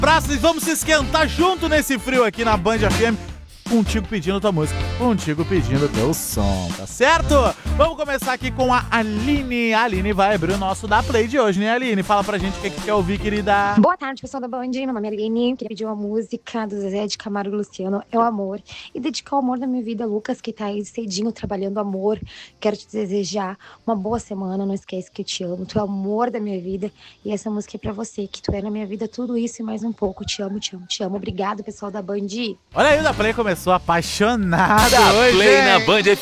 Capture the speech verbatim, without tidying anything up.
praça e vamos se esquentar junto nesse frio aqui na Band F M. Contigo pedindo tua música, contigo pedindo teu som, tá certo? Vamos começar aqui com a Aline. A Aline vai abrir o nosso Da Play de hoje, né, Aline? Fala pra gente o que, que quer ouvir, querida. Boa tarde, pessoal da Band. Meu nome é Aline. Queria pedir uma música do Zezé de Camargo e Luciano, É o Amor. E dedicar o amor da minha vida, Lucas, que tá aí cedinho trabalhando amor. Quero te desejar uma boa semana. Não esquece que eu te amo. Tu é o amor da minha vida. E essa música é pra você, que tu é na minha vida tudo isso e mais um pouco. Te amo, te amo, te amo. Obrigado, pessoal da Band. Olha aí, o Da Play começou apaixonada Da hoje, Play hein? na Band F M.